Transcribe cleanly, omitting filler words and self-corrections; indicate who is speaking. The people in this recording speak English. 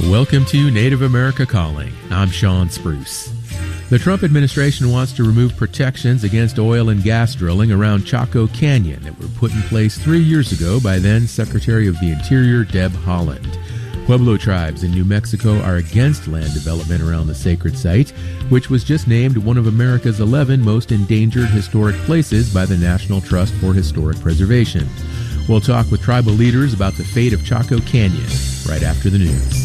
Speaker 1: Welcome to Native America Calling. I'm Sean Spruce. The Trump administration wants to remove protections against oil and gas drilling around Chaco Canyon that were put in place 3 years ago by then Secretary of the Interior Deb Haaland. Pueblo tribes in New Mexico are against land development around the sacred site, which was just named one of America's 11 most endangered historic places by the National Trust for Historic Preservation. We'll talk with tribal leaders about the fate of Chaco Canyon right after the news.